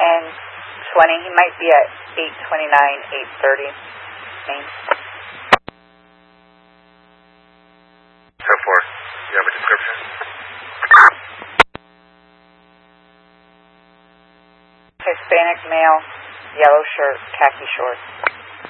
and 20. He might be at 829, 830. Main. So forth. You have a description? Hispanic male, yellow shirt, khaki shorts.